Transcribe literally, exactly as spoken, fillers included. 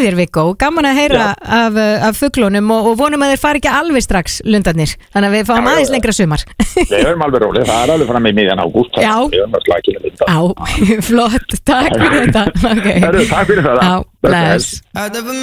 þér Viggo, gaman að heyra af, af fuglunum og, og vonum að þeir fari ekki alveg strax lundarnir, þannig að við fáum já, aðeins já. lengra sumar. Við erum alveg róleg, það er alveg fram í miðjan ágúst. Já, já, flott, takk fyrir þetta. Okay. Takk fyrir þetta. Já, bless.